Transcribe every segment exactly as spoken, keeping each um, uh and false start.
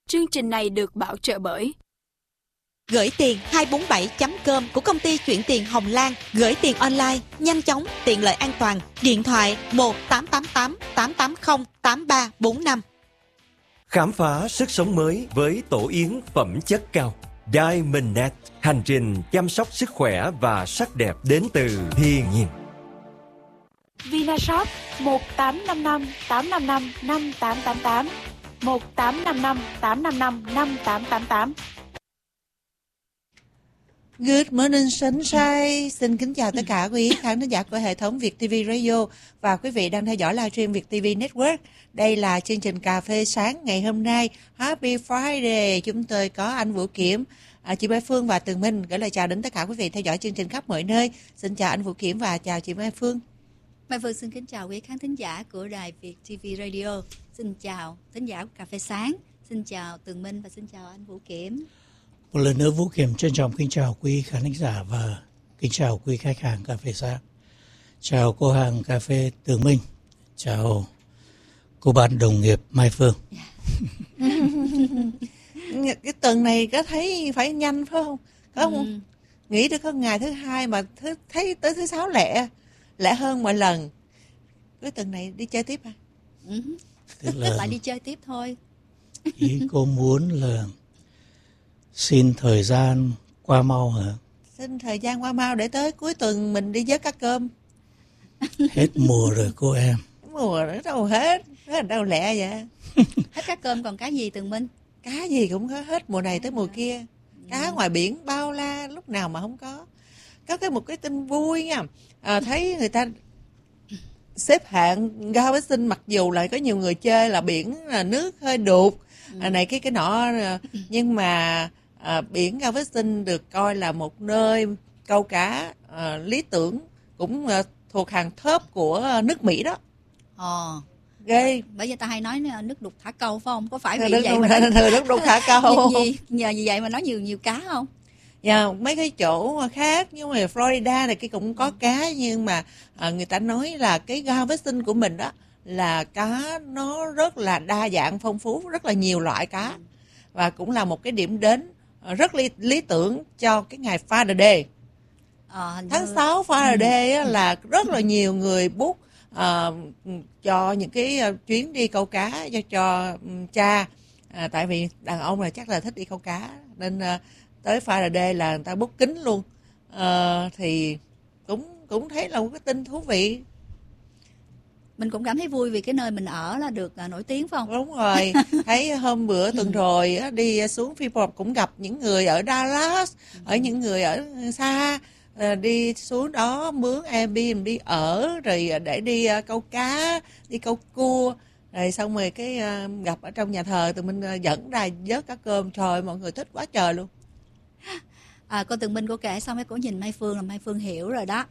Chương trình này được bảo trợ bởi Gửi tiền hai bốn bảy chấm com của công ty chuyển tiền Hồng Lan. Gửi tiền online, nhanh chóng, tiện lợi, an toàn. Điện thoại một tám tám tám tám tám không tám ba bốn năm. Khám phá sức sống mới với tổ yến phẩm chất cao. Diamondnet, hành trình chăm sóc sức khỏe và sắc đẹp đến từ thiên nhiên. Vinashop một tám năm năm tám năm năm năm tám tám tám, một tám năm năm tám năm năm năm tám tám tám. Good morning sunshine. Xin kính chào tất cả quý khán thính giả của hệ thống Việt ti vi Radio và quý vị đang theo dõi livestream Việt ti vi Network. Đây là chương trình cà phê sáng ngày hôm nay. Happy Friday. Chúng tôi có anh Vũ Kiểm, à, chị Mai Phương và Tường Minh gửi lời chào đến tất cả quý vị theo dõi chương trình khắp mọi nơi. Xin chào anh Vũ Kiểm và chào chị Mai Phương. Mai Phương xin kính chào quý khán thính giả của đài Việt ti vi Radio. Xin chào thính giả của cà phê sáng. Xin chào Tường Minh và xin chào anh Vũ Kiểm. Một lần nữa Vũ Kiểm trân trọng kính chào quý khán thính giả và kính chào quý khách hàng cà phê sáng. Chào cô hàng cà phê Tường Minh. Chào cô bạn đồng nghiệp Mai Phương. Cái tuần này có thấy phải nhanh phải không? Có không? Ừ. Nghĩ được có ngày thứ hai mà thứ, thấy tới thứ sáu lẹ lẹ hơn mọi lần. Cái tuần này đi chơi tiếp à? Ừ. Tức là lại đi chơi tiếp thôi. Ý cô muốn là xin thời gian qua mau hả? Xin thời gian qua mau để tới cuối tuần mình đi vớt cá cơm. Hết mùa rồi cô em. Mùa nữa đâu hết, hết đâu lẹ vậy. Hết cá cơm còn cá gì Tường Minh? Cá gì cũng có hết, mùa này tới mùa kia. Cá ngoài biển bao la, lúc nào mà không có. Có cái một cái tin vui nha. À, thấy người ta xếp hạng ga với sinh, mặc dù là có nhiều người chơi là biển là nước hơi đục, à, này cái cái nọ, nhưng mà à, biển Galveston được coi là một nơi câu cá à, lý tưởng, cũng à, thuộc hàng top của nước Mỹ đó. Ờ. Ghê. Bởi vì ta hay nói nước đục thả câu phải không? Có phải vì nước vậy đục, mà nói... nước đục thả câu. gì, nhờ gì vậy mà nói nhiều nhiều cá không? Dạ, mấy cái chỗ khác nhưng mà Florida này kia cũng có cá, nhưng mà à, người ta nói là cái Galveston của mình đó là cá nó rất là đa dạng phong phú, rất là nhiều loại cá, và cũng là một cái điểm đến rất lý, lý tưởng cho cái ngày Father Day. À, tháng sáu Father Day á, là rất là nhiều người book à, cho những cái chuyến đi câu cá cho cho cha, à, tại vì đàn ông là chắc là thích đi câu cá nên à, tới Father Day là người ta book kín luôn. À, thì cũng cũng thấy là một cái tin thú vị. Mình cũng cảm thấy vui vì cái nơi mình ở là được uh, nổi tiếng phải không? Đúng rồi. Thấy hôm bữa tuần rồi á, đi xuống Freeport cũng gặp những người ở Dallas, ở những người ở xa, uh, đi xuống đó mướn Airbnb ở rồi để đi uh, câu cá, đi câu cua, rồi xong rồi cái uh, gặp ở trong nhà thờ tụi mình uh, dẫn ra vớt cá cơm. Trời, mọi người thích quá trời luôn. À, cô Tường Minh cô kể xong cái cô nhìn Mai Phương là Mai Phương hiểu rồi đó.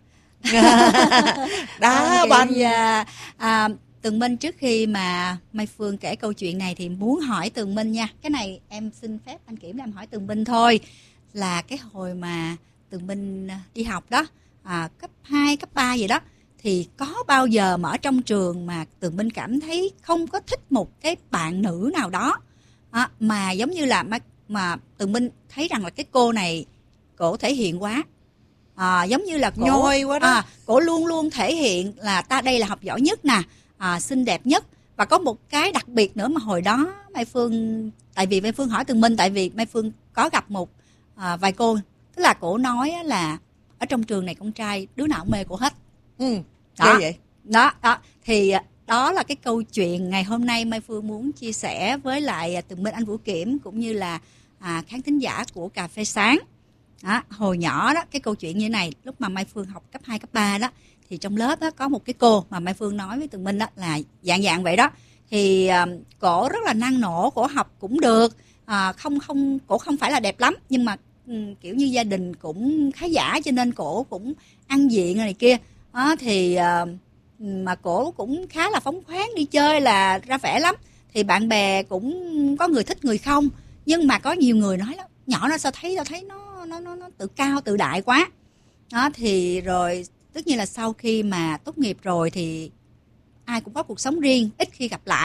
Đá banh. À, à, Tường Minh, trước khi mà Mai Phương kể câu chuyện này thì muốn hỏi Tường Minh nha. Cái này em xin phép anh Kiểm em hỏi Tường Minh thôi. Là cái hồi mà Tường Minh đi học đó, à, cấp hai, cấp ba vậy đó, thì có bao giờ mà ở trong trường mà Tường Minh cảm thấy không có thích một cái bạn nữ nào đó, à, mà giống như là mà, mà Tường Minh thấy rằng là cái cô này cổ thể hiện quá, à, giống như là cổ, nhoi quá đó. À, cổ luôn luôn thể hiện là ta đây là học giỏi nhất nè, à, xinh đẹp nhất. Và có một cái đặc biệt nữa mà hồi đó Mai Phương, tại vì Mai Phương hỏi Tường Minh, tại vì Mai Phương có gặp một à, vài cô, tức là cổ nói là ở trong trường này con trai đứa nào cũng mê cổ hết. Ừ, đó, vậy. đó đó thì đó là cái câu chuyện ngày hôm nay Mai Phương muốn chia sẻ với lại Tường Minh, anh Vũ Kiểm cũng như là à, khán thính giả của cà phê sáng. Đó, hồi nhỏ đó cái câu chuyện như này, lúc mà Mai Phương học cấp hai, cấp ba đó, thì trong lớp đó có một cái cô mà Mai Phương nói với Tường Minh đó là dạng dạng vậy đó. Thì uh, cổ rất là năng nổ, cổ học cũng được, uh, không không cổ không phải là đẹp lắm, nhưng mà um, kiểu như gia đình cũng khá giả cho nên cổ cũng ăn diện này kia. Đó, thì uh, mà cổ cũng khá là phóng khoáng, đi chơi là ra vẻ lắm. Thì bạn bè cũng có người thích người không, nhưng mà có nhiều người nói lắm, nhỏ nó sao thấy tao thấy nó nó nó nó tự cao tự đại quá. Đó, thì rồi tất nhiên là sau khi mà tốt nghiệp rồi thì ai cũng có cuộc sống riêng, ít khi gặp lại.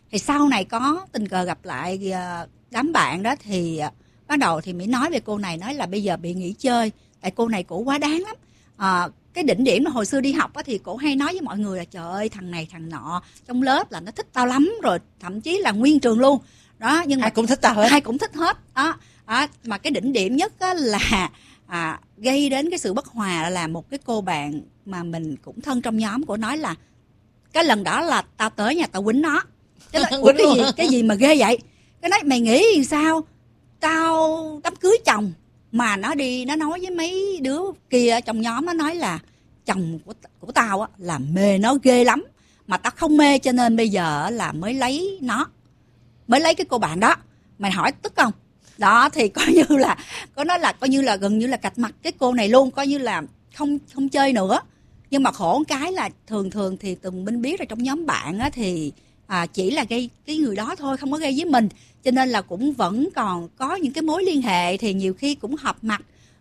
Thì sau này có tình cờ gặp lại uh, đám bạn đó thì uh, bắt đầu thì mới nói về cô này, nói là bây giờ bị nghỉ chơi tại cô này cổ quá đáng lắm. Uh, cái đỉnh điểm mà hồi xưa đi học á, thì cổ hay nói với mọi người là trời ơi thằng này thằng nọ trong lớp là nó thích tao lắm rồi, thậm chí là nguyên trường luôn đó. Nhưng mà ai cũng thích tao hết, ai cũng thích hết đó. À, mà cái đỉnh điểm nhất á, là à, gây đến cái sự bất hòa là một cái cô bạn mà mình cũng thân trong nhóm của nói là cái lần đó là tao tới nhà tao quýnh nó. Cái, nói, Ủa, cái gì cái gì mà ghê vậy? Cái nói mày nghĩ sao tao đám cưới chồng mà nó đi nó nói với mấy đứa kia trong nhóm, nó nói là chồng của, của tao á, là mê nó ghê lắm mà tao không mê cho nên bây giờ là mới lấy nó, mới lấy cái cô bạn đó. Mày hỏi tức không? Đó thì coi như là có nói là coi như là gần như là cạch mặt cái cô này luôn, coi như là không không chơi nữa. Nhưng mà khổ cái là thường thường thì Tường Minh biết là trong nhóm bạn á, thì à, chỉ là gây cái người đó thôi, không có gây với mình, cho nên là cũng vẫn còn có những cái mối liên hệ, thì nhiều khi cũng họp mặt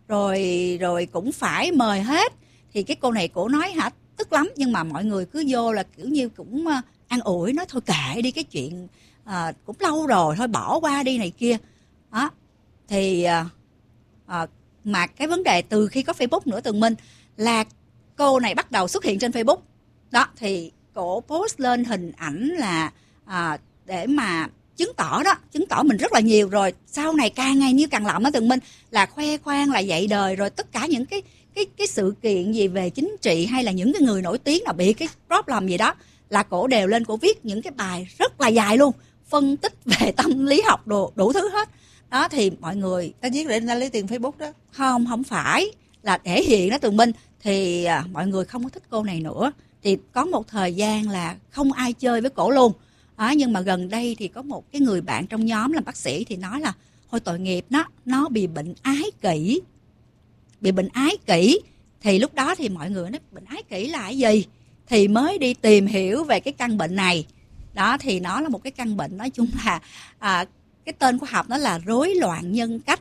rồi rồi cũng phải mời hết. Thì cái cô này cổ nói hả tức lắm, nhưng mà mọi người cứ vô là kiểu như cũng uh, an ủi, nói thôi kệ đi cái chuyện uh, cũng lâu rồi thôi bỏ qua đi này kia đó. Thì uh, uh, mà cái vấn đề từ khi có Facebook nữa Tường Minh là cô này bắt đầu xuất hiện trên Facebook đó, thì cổ post lên hình ảnh là à, để mà chứng tỏ đó, chứng tỏ mình rất là nhiều. Rồi sau này càng ngày như càng lộng đó Tường Minh, là khoe khoang là dạy đời, rồi tất cả những cái cái cái sự kiện gì về chính trị hay là những cái người nổi tiếng nào bị cái problem gì đó là cổ đều lên, cổ viết những cái bài rất là dài luôn, phân tích về tâm lý học đồ đủ thứ hết đó. Thì mọi người ta viết để ta lấy tiền Facebook đó. Không, không phải là thể hiện đó Tường Minh. Thì à, mọi người không có thích cô này nữa. Thì có một thời gian là không ai chơi với cổ luôn à, nhưng mà gần đây thì có một cái người bạn trong nhóm làm bác sĩ thì nói là thôi tội nghiệp nó, nó bị bệnh ái kỷ. Bị bệnh ái kỷ. Thì lúc đó thì mọi người nói bệnh ái kỷ là cái gì? Thì mới đi tìm hiểu về cái căn bệnh này. Đó thì nó là một cái căn bệnh, nói chung là à, cái tên khoa học nó là rối loạn nhân cách.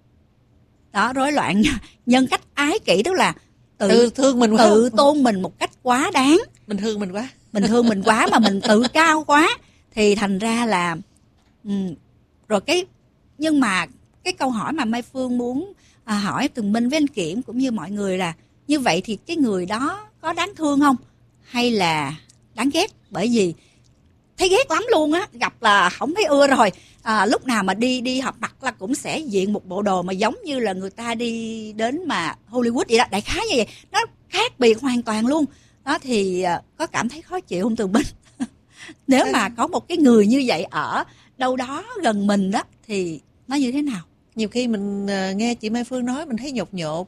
Đó, rối loạn nhân cách ái kỷ, tức là tự, tự thương mình quá, tự tôn mình một cách quá đáng. Mình thương mình quá. Mình thương mình quá mà mình tự cao quá. Thì thành ra là um, rồi cái nhưng mà cái câu hỏi mà Mai Phương muốn à, hỏi Tường Minh với anh Kiểm cũng như mọi người là như vậy thì cái người đó có đáng thương không hay là đáng ghét? Bởi vì thấy ghét lắm luôn á, gặp là không thấy ưa rồi. À, lúc nào mà đi đi họp mặt là cũng sẽ diện một bộ đồ mà giống như là người ta đi đến mà Hollywood vậy đó, đại khái như vậy, nó khác biệt hoàn toàn luôn đó. Thì à, có cảm thấy khó chịu không Tường Minh? Nếu mà có một cái người như vậy ở đâu đó gần mình đó thì nó như thế nào? Nhiều khi mình uh, nghe chị Mai Phương nói mình thấy nhột nhột.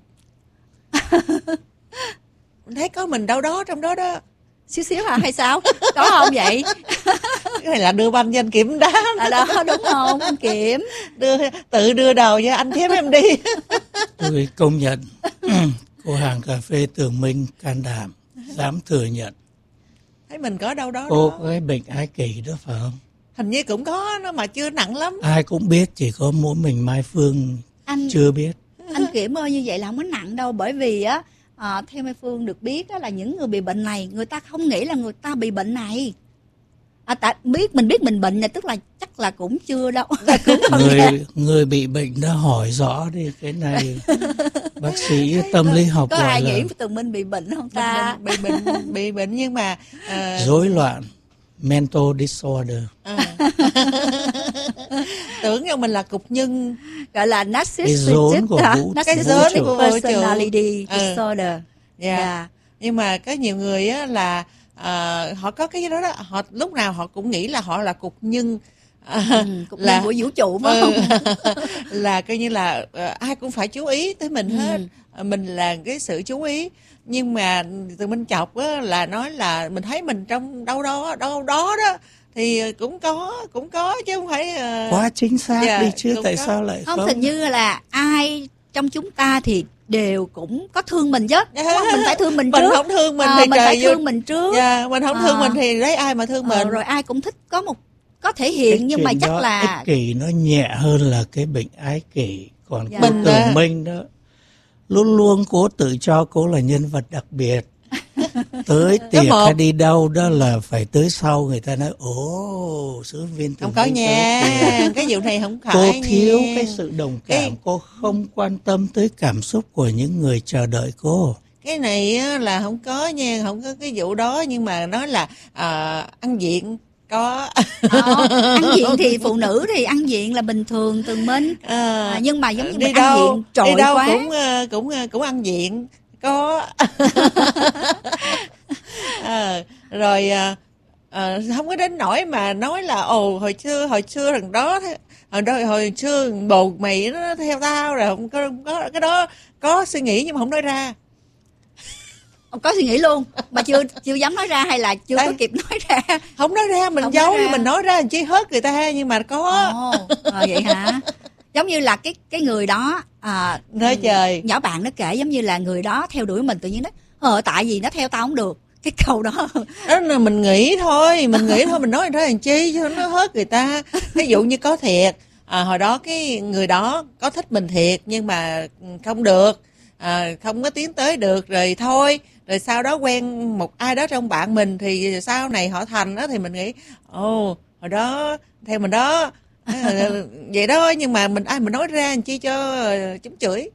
Mình thấy có mình đâu đó trong đó đó. Xíu xíu hả hay sao? Có không vậy? Cái này là đưa banh cho anh Kiểm đá. À đó đúng không anh Kiểm? Đưa, tự đưa đầu cho anh chém em đi. Tôi công nhận cô hàng cà phê Tường Minh can đảm, dám thừa nhận. Thấy mình có đâu đó. Cô đó. có cái bệnh ái kỷ đó phải không? Hình như cũng có nó mà chưa nặng lắm. Ai cũng biết, chỉ có mỗi mình Mai Phương anh, chưa biết. Anh Kiểm ơi, như vậy là không có nặng đâu. Bởi vì á à, theo Mai Phương được biết á, là những người bị bệnh này người ta không nghĩ là người ta bị bệnh này. À, tại biết mình biết mình bệnh này tức là chắc là cũng chưa đâu. Cũng người người bị bệnh đã hỏi rõ đi cái này. Bác sĩ tâm lý học có gọi ai là nghĩ Tường Minh bị bệnh không ta? Bị bệnh bị bệnh nhưng mà uh... rối loạn mental disorder. À. Tưởng như mình là cục nhân, gọi là narcissistic của vũ, cái rốn của personality ừ. disorder. Yeah. Yeah. Nhưng mà có nhiều người á là uh, họ có cái đó đó, họ lúc nào họ cũng nghĩ là họ là cục nhân. Ừ, cục là, nhân của vũ trụ phải không? Là coi như là uh, ai cũng phải chú ý tới mình hết. Ừ. Mình là cái sự chú ý. Nhưng mà từ Minh Chọc á, là nói là mình thấy mình trong đâu đó đâu đó đó thì cũng có cũng có chứ không phải uh... quá chính xác yeah, đi chứ tại có. Sao lại không? Không, hình như là ai trong chúng ta thì đều cũng có thương mình chứ. Đúng không? Mình phải thương mình, mình trước. Mình không thương mình à, thì mình trời phải vô... thương mình trước. Yeah, mình không thương à. mình thì lấy ai mà thương mình. À, rồi ai cũng thích có một có thể hiện cái nhưng mà chắc là ích kỷ nó nhẹ hơn là cái bệnh ái kỷ. Còn yeah. mình Tường Minh đó luôn luôn cố tự cho cô là nhân vật đặc biệt. Tới tiệc một. hay đi đâu đó là phải tới sau người ta nói ồ sứ viên Tường Không có Vinh nha, tới tiệc. cái vụ này không phải Cô thiếu nha. cái sự đồng cảm, Cái- cô không quan tâm tới cảm xúc của những người chờ đợi cô. Cái này á, là không có nha, không có cái vụ đó, nhưng mà nói là à, ăn diện có. Ờ, ăn diện thì phụ nữ thì ăn diện là bình thường Tường Minh. À, À, nhưng mà giống như đi mình đâu, ăn diện trội đi đâu quá. cũng ờ, cũng ờ, cũng ăn diện có. À, rồi à, à, không có đến nỗi mà nói là ồ hồi xưa hồi xưa thằng đó hồi đó hồi xưa bồ mày nó theo tao rồi không có, không có cái đó có suy nghĩ nhưng mà không nói ra. Ông có suy nghĩ luôn mà chưa chưa dám nói ra hay là chưa Đây. có kịp nói ra. Không nói ra, mình Không giấu nói ra. mình nói ra chi hớt người ta, nhưng mà có. Ồ, à, vậy hả? Giống như là cái cái người đó à, Nói trời. nhỏ bạn nó kể giống như là người đó theo đuổi mình, tự nhiên đó ờ tại vì nó theo tao không được, cái câu đó. Đó là mình nghĩ thôi, mình nghĩ thôi, mình nói ra làm chi cho nó hớt người ta. Ví dụ như có thiệt, à, hồi đó cái người đó có thích mình thiệt nhưng mà không được, à, không có tiến tới được rồi thôi. Rồi sau đó quen một ai đó trong bạn mình thì sau này họ thành đó, thì mình nghĩ ồ hồi đó theo mình đó. À, vậy đó, nhưng mà mình ai mình nói ra làm chi cho uh, chúng chửi.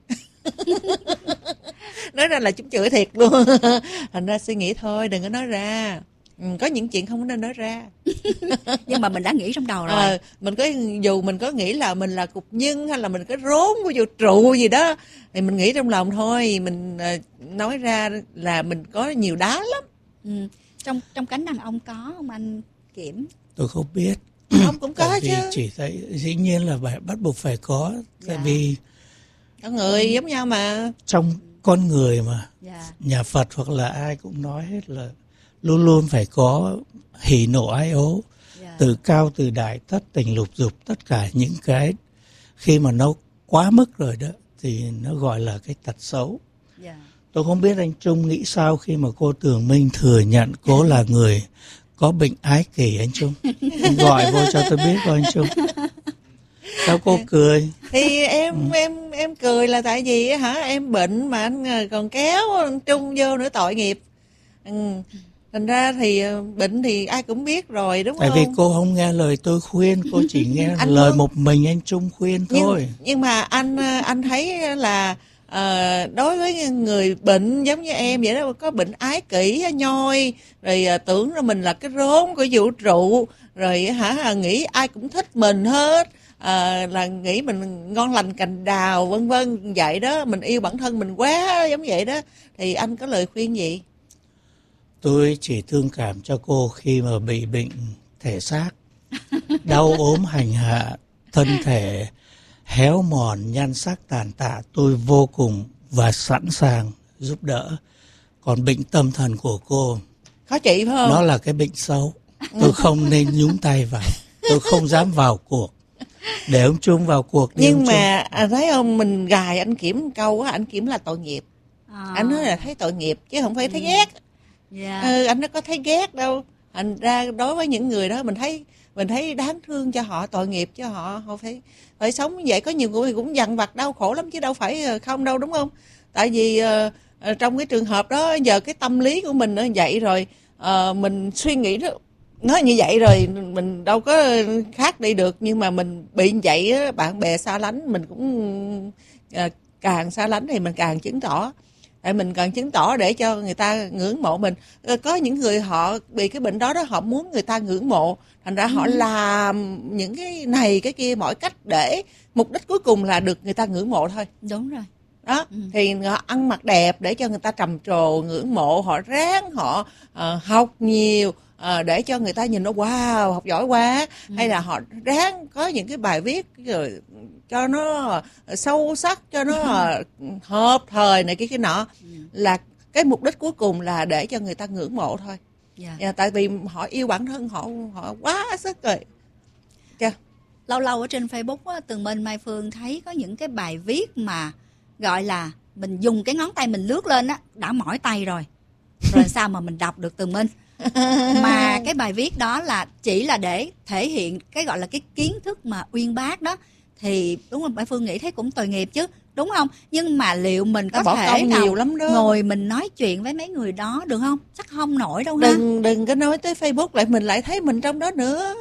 Nói ra là chúng chửi thiệt luôn. Thành ra suy nghĩ thôi, đừng có nói ra. Ừ, có những chuyện không nên nói ra. Nhưng mà mình đã nghĩ trong đầu rồi. À, mình có dù mình có nghĩ là mình là cục nhân hay là mình có rốn của vũ trụ gì đó thì mình nghĩ trong lòng thôi, mình uh, nói ra là mình có nhiều đá lắm. Ừ. Trong trong cánh đàn ông có không anh Kiểm? Tôi không biết. Ông cũng có Tại vì chứ. chỉ thấy dĩ nhiên là phải bắt buộc phải có. Tại Dạ. vì Con người giống nhau mà. trong con người mà, Dạ. nhà Phật hoặc là ai cũng nói hết là luôn luôn phải có hỉ nộ ái ố, Dạ. từ cao từ đại, thất tình lục dục, tất cả những cái khi mà nó quá mức rồi đó thì nó gọi là cái tật xấu. Dạ. Tôi không biết anh Trung nghĩ sao khi mà cô Tường Minh thừa nhận cô là người có bệnh ái kỷ. Anh Trung, anh gọi vô cho tôi biết coi anh Trung. Sao cô cười? Thì em em em cười là tại vì á hả em bệnh mà anh còn kéo anh Trung vô nữa, tội nghiệp. Ừ. Thành ra thì ờ, bệnh thì ai cũng biết rồi đúng Tại không? vì cô không nghe lời tôi khuyên, cô chỉ nghe Anh lời không- một mình anh Trung khuyên thôi. nhưng, nhưng mà anh anh thấy là ờ, đối với người bệnh giống như em vậy đó, có bệnh ái kỷ nhoi rồi ờ, tưởng là mình là cái rốn của vũ trụ, rồi hả nghĩ ai cũng thích mình hết, ờ, là nghĩ mình ngon lành cành đào vân vân vậy đó, mình yêu bản thân mình quá giống vậy đó, thì anh có lời khuyên gì? Tôi chỉ thương cảm cho cô khi mà bị bệnh thể xác, đau ốm hành hạ, thân thể héo mòn, nhan sắc tàn tạ, tôi vô cùng và sẵn sàng giúp đỡ. Còn bệnh tâm thần của cô, Khó trị phải không? nó là cái bệnh xấu. Tôi không nên nhúng tay vào, tôi không dám vào cuộc. Để ông Trung vào cuộc đi. Nhưng ông mà à, thấy không, mình gài anh Kiểm một câu á, anh Kiểm là tội nghiệp. À. Anh nói là thấy tội nghiệp chứ không phải thấy ghét. Dạ. Ừ, anh nó có thấy ghét đâu. Thành ra đối với những người đó mình thấy mình thấy đáng thương cho họ, tội nghiệp cho họ, họ phải phải sống như vậy. Có nhiều người cũng dằn vặt đau khổ lắm chứ đâu phải không đâu, đúng không? Tại vì uh, trong cái trường hợp đó giờ cái tâm lý của mình nó vậy rồi, uh, mình suy nghĩ đó nói như vậy rồi mình đâu có khác đi được, nhưng mà mình bị như vậy á, bạn bè xa lánh mình cũng uh, càng xa lánh thì mình càng chứng tỏ. Tại mình cần chứng tỏ để cho người ta ngưỡng mộ mình. Có những người họ bị cái bệnh đó đó, họ muốn người ta ngưỡng mộ, thành ra ừ. họ làm những cái này cái kia mọi cách để mục đích cuối cùng là được người ta ngưỡng mộ thôi. Đúng rồi. Đó, ừ. Thì họ ăn mặc đẹp để cho người ta trầm trồ ngưỡng mộ, họ ráng họ uh, học nhiều uh, để cho người ta nhìn nó wow, học giỏi quá, ừ. hay là họ ráng có những cái bài viết rồi cho nó sâu sắc, cho nó hợp thời này cái cái nọ, ừ. là cái mục đích cuối cùng là để cho người ta ngưỡng mộ thôi. Yeah. Yeah, tại vì họ yêu bản thân họ họ quá sức rồi. Yeah. Lâu lâu ở trên Facebook á, Tường Minh, Mai Phương thấy có những cái bài viết mà gọi là mình dùng cái ngón tay mình lướt lên á đã mỏi tay rồi. Rồi sao mà mình đọc được Tường Minh? Mà cái bài viết đó là chỉ là để thể hiện cái gọi là cái kiến thức mà uyên bác đó, thì đúng không, Mai Phương nghĩ thấy cũng tội nghiệp chứ, đúng không? Nhưng mà liệu mình có bỏ thể công nào nhiều lắm đó. ngồi mình nói chuyện với mấy người đó được không? Chắc không nổi đâu ha. Đừng đừng có nói tới Facebook lại mình lại thấy mình trong đó nữa.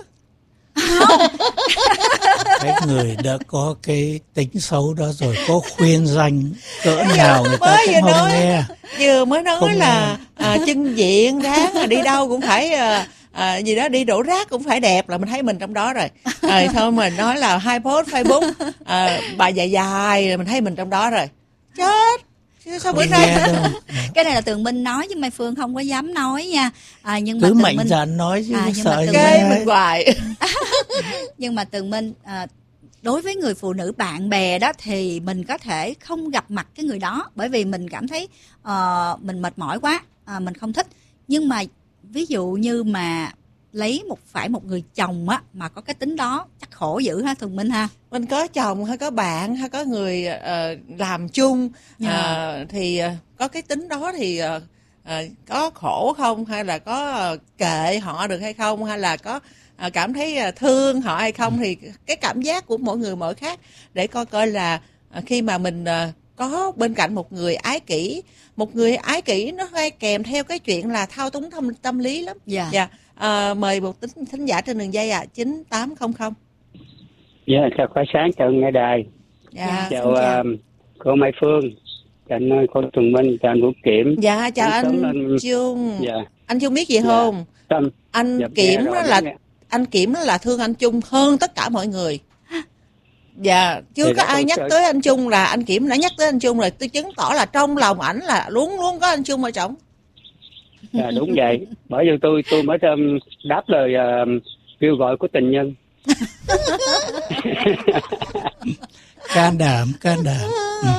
Cái người đã có cái tính xấu đó rồi, có khuyên danh cỡ nào người ta cũng không nói, nghe. Vừa mới nói Không là à, chân diện ráng là đi đâu cũng phải à, à, gì đó, đi đổ rác cũng phải đẹp, là mình thấy mình trong đó rồi. Rồi thôi mình nói là hai post Facebook à, bài dài dài là mình thấy mình trong đó rồi. Chết. Sao bữa nay cái này là Tường Minh nói chứ Mai Phương không có dám nói nha. À, nhưng mà cứ Tường mạnh Minh dạn nói chứ, à, sợ Tường cái Minh mình hoài. Nhưng mà Tường Minh à, đối với người phụ nữ bạn bè đó thì mình có thể không gặp mặt cái người đó bởi vì mình cảm thấy uh, mình mệt mỏi quá, uh, mình không thích. Nhưng mà ví dụ như mà lấy một phải một người chồng á mà có cái tính đó chắc khổ dữ ha Tường Minh ha. Mình có chồng hay có bạn hay có người uh, làm chung yeah. uh, thì uh, có cái tính đó thì uh, uh, có khổ không, hay là có uh, kệ họ được hay không, hay là có uh, cảm thấy uh, thương họ hay không, thì cái cảm giác của mỗi người mỗi khác, để coi coi là uh, khi mà mình uh, có bên cạnh một người ái kỷ, một người ái kỷ nó hay kèm theo cái chuyện là thao túng tâm, tâm lý lắm. Dạ. Yeah. Yeah. Uh, mời một tính thính giả trên đường dây ạ, à, chín tám không không. Dạ, chào Khói Sáng, chào nghe đài. Dạ, chào, chào. Uh, cô Mai Phương, chào anh cô Tùng Minh, chào anh Vũ Kiểm. Dạ, chào anh, anh lên... Trung. Dạ. Anh Trung biết gì dạ. không? Tâm. Anh dạ, Kiểm đó là nghe. Anh Kiểm đó là thương anh Trung hơn tất cả mọi người. Dạ, chưa thì có ai nhắc chơi. tới anh Trung là anh Kiểm đã nhắc tới anh Trung rồi, tôi chứng tỏ là trong lòng ảnh là luôn luôn có anh Trung ở trong. Dạ, đúng vậy. Bởi vì tôi tôi mới um, đáp lời uh, kêu gọi của tình nhân. Can đảm, can đảm.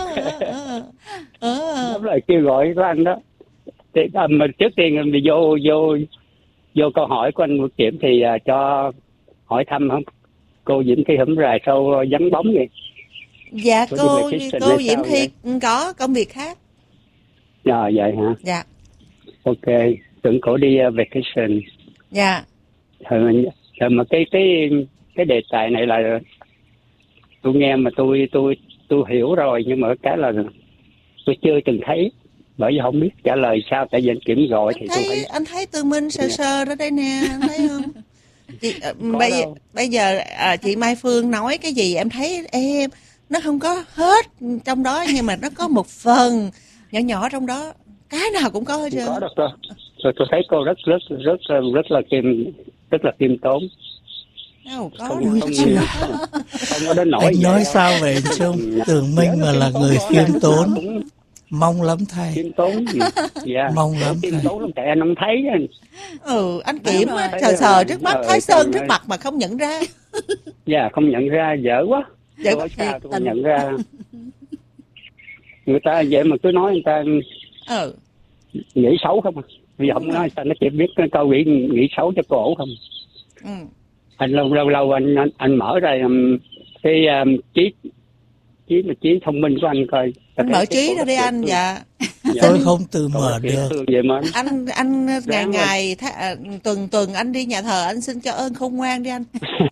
Đáp lời kêu gọi của anh đó. Thì, um, trước tiên mình vô vô vô câu hỏi của anh Vũ Kiểm thì uh, cho hỏi thăm không? Cô Diễm Thi hổm rày sau vắng bóng vậy? Dạ, cô cô Diễm Thi có công việc khác. Dạ, vậy hả? Dạ. Ok, tưởng cổ đi uh, vacation. Dạ. Rồi, rồi mà cái cái cái đề tài này là tôi nghe mà tôi tôi tôi hiểu rồi, nhưng mà cái là tôi chưa từng thấy, bởi vì không biết trả lời sao, tại vì anh Kiểm gọi thì thấy, tôi thấy anh thấy Tư Minh sơ sơ đó đây nè, anh thấy không? Chị, bây, giờ, bây giờ à, chị Mai Phương nói cái gì em thấy em nó không có hết trong đó, nhưng mà nó có một phần nhỏ nhỏ trong đó, cái nào cũng có hết trơn. Có được rồi. Rồi tôi thấy cô rất rất rất rất là kim rất là khiêm tốn. Đâu, có không, không, không, không có đến nỗi anh nói sao vậy Trung? Tường Minh mà là người khiêm tốn, mong lắm thầy. Khiêm tốn, dạ. Mong lắm khiêm tốn lắm, tại anh không thấy. Ừ, anh Kiểm sờ sờ trước mắt, Thái Sơn trước mặt mà không nhận ra. Dạ, không nhận ra, dở quá. Dở quá sao tôi không nhận ra. Người ta vậy mà cứ nói người ta ừ. nghĩ xấu không à. Bây giờ không nói sao nó chỉ biết cái câu nghĩ nghĩ xấu cho cổ không. Ừ. Anh lâu lâu lâu anh anh, anh mở ra um, cái um, trí trí mà trí thông minh của anh coi. Anh mở trí ra đi anh. Dạ. Dạ. Tôi không tự mở được. Vậy mà anh anh, anh ngày ngày th- tuần tuần anh đi nhà thờ anh xin cho ơn khôn ngoan đi anh.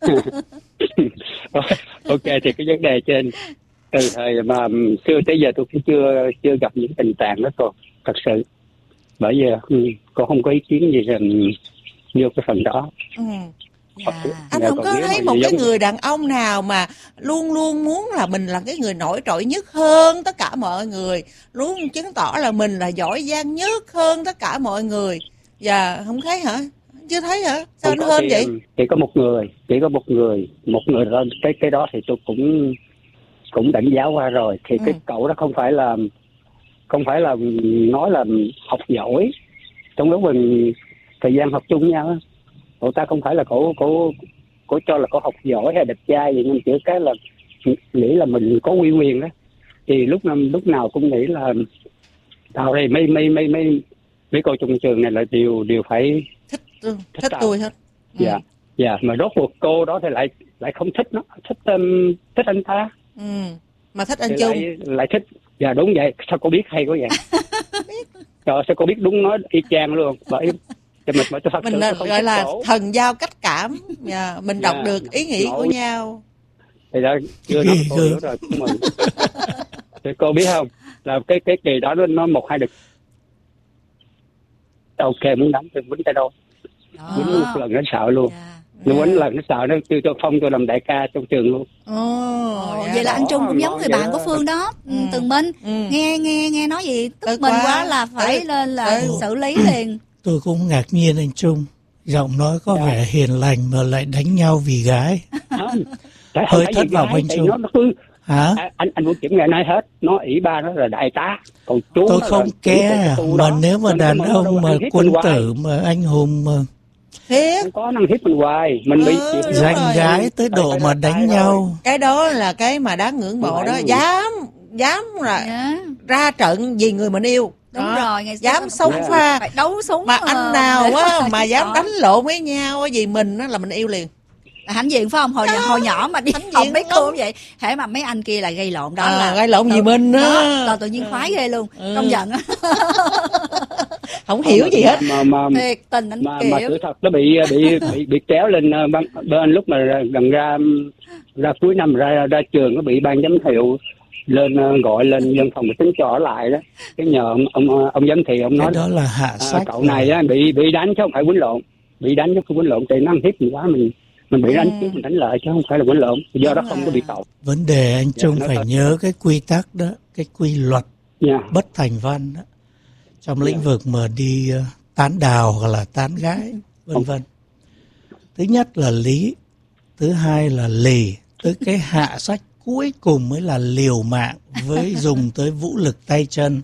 Ok, thì cái vấn đề trên từ thời mà xưa tới giờ tôi cũng chưa chưa gặp những tình trạng đó cô, thật sự. Bởi vì cô không có ý kiến gì vô cái phần đó. Ừ. Dạ. Anh không có thấy một cái người đàn ông nào mà luôn luôn muốn là mình là cái người nổi trội nhất hơn tất cả mọi người, luôn chứng tỏ là mình là giỏi giang nhất hơn tất cả mọi người. Dạ, không thấy hả? Chưa thấy hả? Sao anh hơn vậy? Chỉ có một người, chỉ có một người, một người đó, cái cái đó thì tôi cũng cũng đánh giá qua rồi. Thì ừ. cái cậu đó không phải là không phải là nói là học giỏi trong lúc mình thời gian học chung nhau. Cậu ta không phải là cổ cổ cổ cho là cổ học giỏi hay đẹp trai gì, nhưng chỉ cái là nghĩ là mình có uy quyền đó, thì lúc nào lúc nào cũng nghĩ là tao đây mấy mấy mấy mấy mấy cô trong trường này là đều đều phải thích thích, thích tôi hết. Ừ. Dạ dạ mà rốt cuộc cô đó thì lại lại không thích nó, thích um, thích anh ta. Ừ. Mà thích anh thì Trung lại, lại thích. Dạ đúng vậy. Sao cô biết hay quá vậy? Trời, sao cô biết đúng nói y chang luôn. Bởi mình, mình là, gọi là cổ. Thần giao cách cảm. Yeah, mình đọc yeah, được ý nghĩ của nhau. thì đó chưa nói cô hiểu rồi chúc mừng. Thì cô biết không là cái cái kỳ đó nó một hai được ok muốn đánh thì quýnh tay đâu quýnh một lần nó sợ luôn. Dạ. Nó quýnh lần nó sợ nó kêu cho phong tôi làm đại ca trong trường luôn. Ồ, Vậy là anh Trung cũng giống nó người vậy bạn đó. của Phương đó. Ừ. Tường Minh Ừ. nghe nghe nghe nói gì tức Tức mình quá. quá là phải Ừ. lên là Ừ. xử lý liền. Tôi cũng ngạc nhiên anh Trung, giọng nói có Dạ. vẻ hiền lành mà lại đánh nhau vì gái. Không, tại Hơi phải thất gì vọng gái, anh tại Trung. nó, nó cứ Hả? à, anh anh Vũ Kiểm nghe nói hết, nó ỷ ba nó là đại tá, còn chú Tôi nó không là ke, chủ tịch mà đó. nếu mà Mình đàn có mong đâu ông mà ăn hiếp quân mình hoài. tử mà anh hùng mà Thiết. Không có năng hiếp mình hoài, mình bị Ừ, chịu đúng giành rồi. gái tới độ Phải- mà phải đánh là nhau. Cái đó là cái mà đáng ngưỡng mộ Đúng đó. rồi. Dám, dám là Dạ. ra trận vì người mình yêu. Đúng Đó. rồi, ngày xưa Dám có- xông Dạ. pha. phải đấu súng Mà ờ, anh nào để á mà chịu dám nổi. đánh lộn với nhau á vì mình á là mình yêu liền. Là hãnh diện phải không? Hồi hồi nhỏ mà đi Hãnh học diện mấy lắm. cô cũng vậy. Thế mà mấy anh kia lại gây lộn đó À, là gây lộn vì tự- mình á. đó, là tự nhiên khoái ghê luôn. Ừ. Công nhận á. Không hiểu gì hết. mà mà mà, Thiệt tình anh mà, mà Kiểm. sự thật nó bị bị bị bị kéo lên ờ, ban, bên lúc mà ra- gần ra ra cuối năm ra ra trường nó bị ban giám hiệu lên ờ, gọi lên văn phòng tính cho ở lại đó, cái nhờ ông ông, ông giám thị ông Cái nói đó là hạ à, sách. cậu này á, bị bị đánh chứ không phải quýnh lộn, bị đánh chứ không quýnh lộn, thì nó ăn hiếp mình quá, mình mình bị đánh chứ mình đánh lại chứ không phải là quýnh lộn, do đó Đúng không là- có bị tội Vấn đề anh Dạ, Trung nói phải thật. nhớ cái quy tắc đó, cái quy luật nha. bất thành văn đó. Trong lĩnh Dạ. vực mà đi ờ, tán đào hoặc là tán gái, vân vân. Thứ nhất là lý, thứ hai là lì, tới cái hạ sách cuối cùng mới là liều mạng với dùng tới vũ lực tay chân.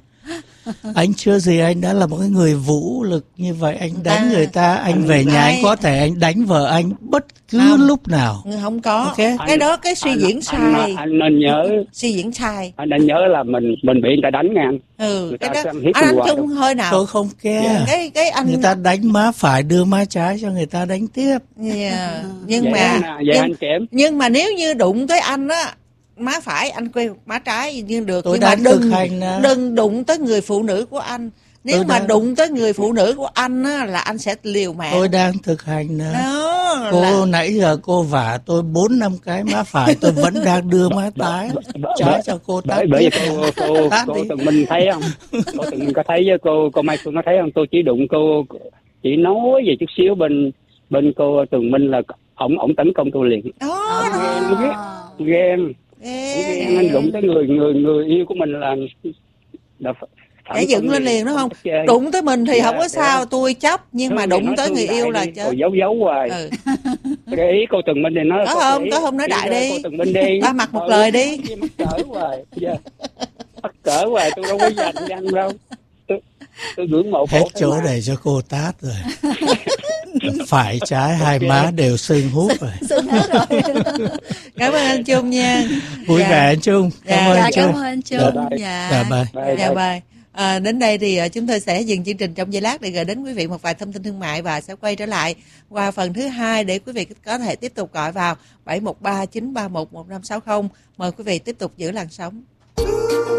Anh chưa gì anh đã là một cái người vũ lực như vậy, anh đánh Ta- người ta, anh về nhà Ai- anh có thể anh đánh vợ anh bất cứ Không. lúc nào. Không có. Ok. Cái đó cái suy Anh- diễn anh, sai. anh nên nhớ Suy diễn sai. anh nên nhớ là mình mình bị người ta đánh ngang. Ừ, Người cái ta đó sẽ ăn hiếp anh, mình anh hoài Trung đâu. hơi nào. Tôi không care. Cái cái anh Người ta đánh má phải đưa má trái cho người ta đánh tiếp. Yeah. Nhưng Vậy mà anh, à, vậy nhưng, anh Kiểm. nhưng mà nếu như đụng tới anh á, má phải anh quay má trái nhưng được, Tôi nhưng mà đang đừng thực hành đó. đừng đụng tới người phụ nữ của anh. Nếu Tôi mà đang- đụng tới người phụ nữ của anh á là anh sẽ liều mạng. Tôi đang thực hành đó. Đó Cô là nãy giờ cô vả tôi bốn năm cái má phải, tôi vẫn đang đưa má tái trái cho cô tát Bởi bởi tiếp. vì cô cô Tát cô đi. Tường Minh thấy không? Cô Tường Minh có thấy với cô cô Mai Phương có thấy không? Tôi chỉ đụng cô chỉ nói về chút xíu bên bên cô Tường Minh là ổng ổng tấn công tôi liền. đó, đó. Ghen ghen Ghê. ghen anh đụng tới người người người yêu của mình là là phản Nhảy dựng công lên liền đúng không? Đụng tới mình thì Dạ, không có dạ. sao, tôi chấp, nhưng mà Thương thì đụng nói tới thương người đại yêu là đi, chết. rồi giấu giấu hoài. Ừ. Cái ý cô Tường Minh thì nói Có cô không? ý- Có không? Nói ý đại ra đi. cô Tường Minh đi. Ba mặt một Ừ, lời đi. gì mắc cỡ hoài. Dạ. Mắc cỡ hoài, tôi đâu có dành danh đâu. Tôi, tôi ngưỡng mộ Hết cổ thế chỗ mà. để cho cô tát rồi. Phải trái hai má đều sưng húp rồi. Sưng hết rồi. Cảm ơn anh Trung nha. Vui Dạ. vẻ anh Trung. Cảm Dạ, ơn Dạ, anh cảm Trung. ơn anh Dạ, Trung. bye. Dạ. Dạ bye. Bye, Dạ bye. bye. À, đến đây thì à, chúng tôi sẽ dừng chương trình trong giây lát để gửi đến quý vị một vài thông tin thương mại và sẽ quay trở lại qua phần thứ hai để quý vị có thể tiếp tục gọi vào bảy một ba chín ba một một năm sáu không. Mời quý vị tiếp tục giữ làn sóng.